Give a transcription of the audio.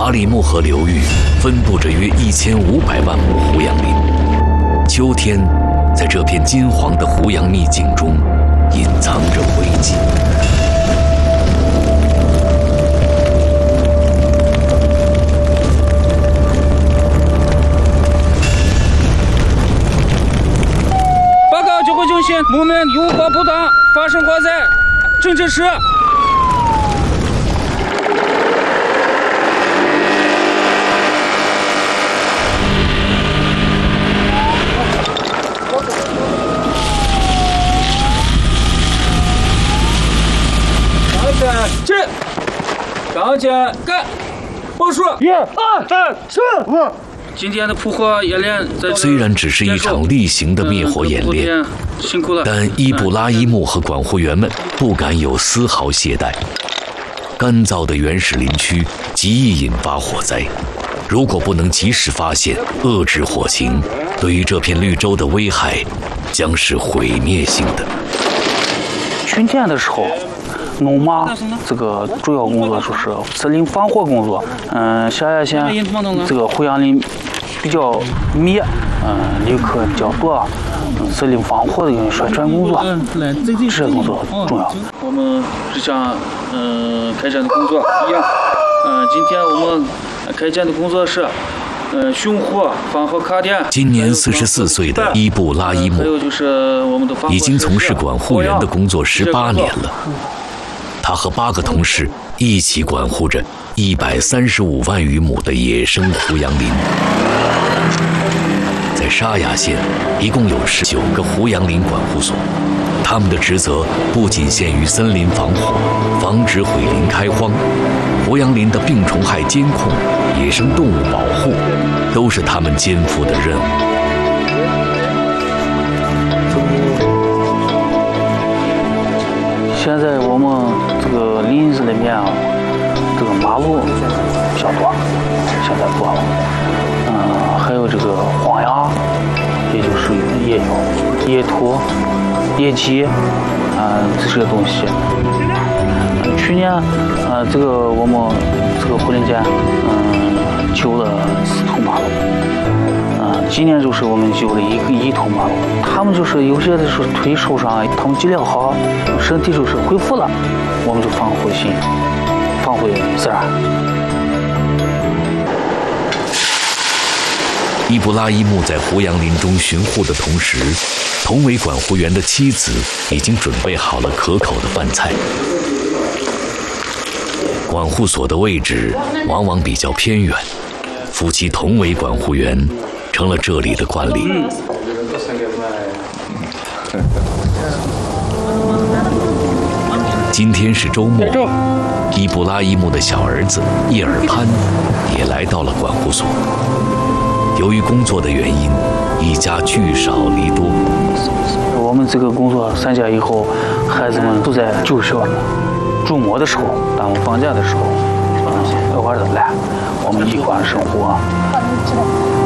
阿里木河流域分布着约1500万亩胡杨林，秋天，在这片金黄的胡杨秘境中，隐藏着危机。 报告指挥中心，木棉油火不当，发生火灾，正指示。刚健干，报数 1、2、3、4、5。 今天的扑火演练虽然只是一场例行的灭火演练， 辛苦了， 但伊布拉伊木和管护员们不敢有丝毫懈怠。干燥的原始林区极易引发火灾，如果不能及时发现、遏制火情，对于这片绿洲的危害将是毁灭性的。 春天的时候，农马这个主要工作就是森林防火工作。下叶县这个胡杨林比较密，游客比较多，森林防火的宣传工作，这些工作很重要。 我们就像开展的工作一样，今天我们开展的工作是熊火防火卡点。 今年44岁的伊布拉伊木，已经从事管护员的工作18年了。他和8个同事一起管护着135万余亩的野生胡杨林。在沙雅县，一共有19个胡杨林管护所，他们的职责不仅限于森林防火、防止毁林开荒，胡杨林的病虫害监控、野生动物保护，都是他们肩负的任务。 现在我们这个林子里面啊，这个马路比较多，现在多了。还有这个荒崖，也就是也有野兔、野鸡，这些东西。去年这个我们这个胡林间修了4头马路。今年就是我们修了一头马路，他们就是有些的是腿受伤，他们治疗好，身体就是恢复了，我们就放回心，放回自然。 伊布拉伊木在胡杨林中巡护的同时，同为管护员的妻子已经准备好了可口的饭菜。管护所的位置往往比较偏远，夫妻同为管护员，成了这里的惯例。今天是周末，伊布拉伊木的小儿子叶尔潘也来到了管护所。由于工作的原因，一家聚少离多。 我们这个工作3天以后，孩子们都在就学，周末的时候，当我放假的时候，偶尔的来，我们一块生活。